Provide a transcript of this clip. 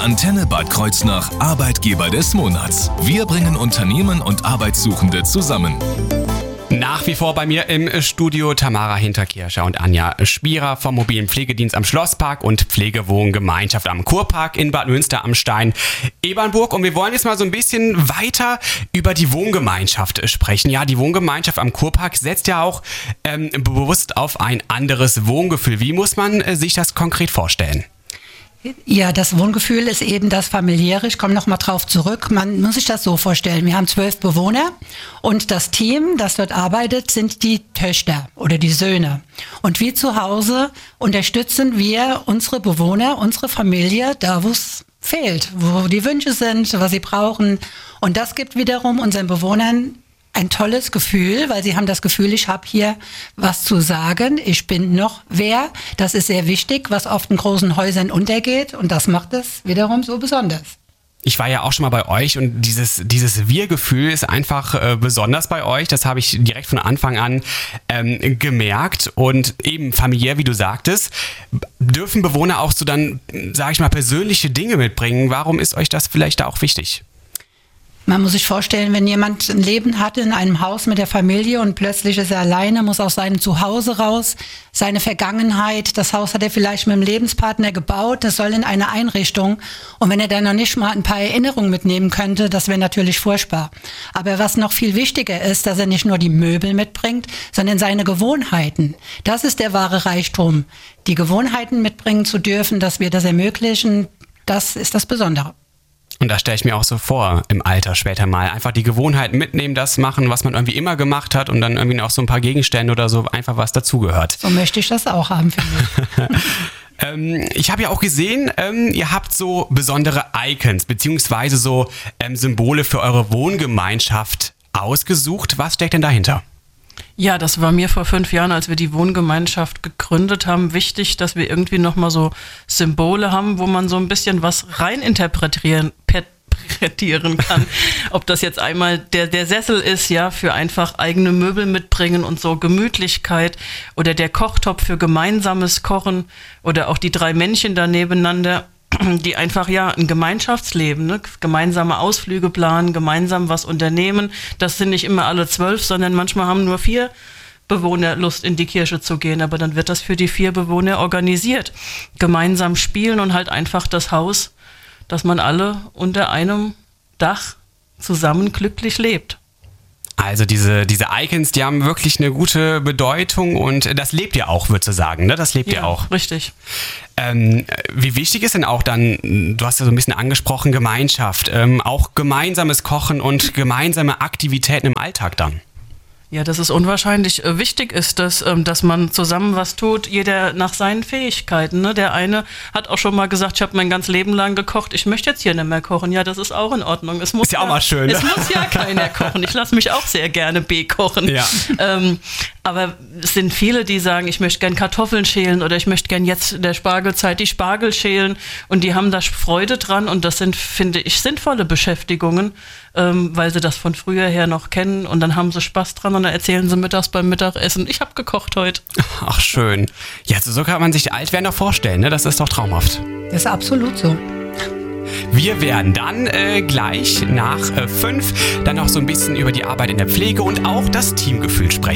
Antenne Bad Kreuznach Arbeitgeber des Monats. Wir bringen Unternehmen und Arbeitssuchende zusammen. Nach wie vor bei mir im Studio Tamara Hinterkircher und Anja Spierer vom mobilen Pflegedienst am Schlosspark und Pflegewohngemeinschaft am Kurpark in Bad Münster am Stein, Ebernburg. Und wir wollen jetzt mal so ein bisschen weiter über die Wohngemeinschaft sprechen. Ja, die Wohngemeinschaft am Kurpark setzt ja auch bewusst auf ein anderes Wohngefühl. Wie muss man sich das konkret vorstellen? Ja, das Wohngefühl ist eben das familiäre. Ich komme noch mal drauf zurück. Man muss sich das so vorstellen. Wir haben 12 Bewohner und das Team, das dort arbeitet, sind die Töchter oder die Söhne. Und wir zu Hause unterstützen wir unsere Bewohner, unsere Familie, da wo es fehlt, wo die Wünsche sind, was sie brauchen. Und das gibt wiederum unseren Bewohnern ein tolles Gefühl, weil sie haben das Gefühl, ich habe hier was zu sagen, ich bin noch wer. Das ist sehr wichtig, was oft in großen Häusern untergeht und das macht es wiederum so besonders. Ich war ja auch schon mal bei euch und dieses Wir-Gefühl ist einfach besonders bei euch. Das habe ich direkt von Anfang an gemerkt und eben familiär, wie du sagtest, dürfen Bewohner auch so dann, sage ich mal, persönliche Dinge mitbringen. Warum ist euch das vielleicht da auch wichtig? Man muss sich vorstellen, wenn jemand ein Leben hat in einem Haus mit der Familie und plötzlich ist er alleine, muss aus seinem Zuhause raus, seine Vergangenheit, das Haus hat er vielleicht mit dem Lebenspartner gebaut, das soll in eine Einrichtung und wenn er dann noch nicht mal ein paar Erinnerungen mitnehmen könnte, das wäre natürlich furchtbar. Aber was noch viel wichtiger ist, dass er nicht nur die Möbel mitbringt, sondern seine Gewohnheiten. Das ist der wahre Reichtum. Die Gewohnheiten mitbringen zu dürfen, dass wir das ermöglichen, das ist das Besondere. Und das stelle ich mir auch so vor, im Alter später mal. Einfach die Gewohnheiten mitnehmen, das machen, was man irgendwie immer gemacht hat und dann irgendwie auch so ein paar Gegenstände oder so, einfach was dazugehört. So möchte ich das auch haben, finde ich. Ich habe ja auch gesehen, ihr habt so besondere Icons, beziehungsweise so Symbole für eure Wohngemeinschaft ausgesucht. Was steckt denn dahinter? Ja, das war mir vor 5 Jahren, als wir die Wohngemeinschaft gegründet haben, wichtig, dass wir irgendwie nochmal so Symbole haben, wo man so ein bisschen was reininterpretieren kann. Ob das jetzt einmal der Sessel ist, ja, für einfach eigene Möbel mitbringen und so Gemütlichkeit oder der Kochtopf für gemeinsames Kochen oder auch die 3 Männchen da nebeneinander, die einfach ja ein Gemeinschaftsleben, ne? Gemeinsame Ausflüge planen, gemeinsam was unternehmen. Das sind nicht immer alle 12, sondern manchmal haben nur 4 Bewohner Lust, in die Kirche zu gehen. Aber dann wird das für die 4 Bewohner organisiert. Gemeinsam spielen und halt einfach das Haus, dass man alle unter einem Dach zusammen glücklich lebt. Also diese Icons, die haben wirklich eine gute Bedeutung und das lebt ihr auch, würdest du sagen, ne? Das lebt ihr auch. Richtig. Wie wichtig ist denn auch dann, du hast ja so ein bisschen angesprochen, Gemeinschaft, auch gemeinsames Kochen und gemeinsame Aktivitäten im Alltag dann? Ja, dass es unwahrscheinlich wichtig ist, dass man zusammen was tut, jeder nach seinen Fähigkeiten. Ne? Der eine hat auch schon mal gesagt, ich habe mein ganzes Leben lang gekocht, ich möchte jetzt hier nicht mehr kochen. Ja, das ist auch in Ordnung. Es muss ist ja auch mal schön. Es muss ja keiner kochen. Ich lasse mich auch sehr gerne kochen. Ja. Aber es sind viele, die sagen, ich möchte gern Kartoffeln schälen oder ich möchte gern jetzt in der Spargelzeit die Spargel schälen und die haben da Freude dran und das sind, finde ich, sinnvolle Beschäftigungen, weil sie das von früher her noch kennen und dann haben sie Spaß dran und dann erzählen sie mittags beim Mittagessen, ich habe gekocht heute. Ach schön. Ja, so kann man sich Altwerden noch vorstellen, ne? Das ist doch traumhaft. Das ist absolut so. Wir werden dann gleich nach 5 dann noch so ein bisschen über die Arbeit in der Pflege und auch das Teamgefühl sprechen.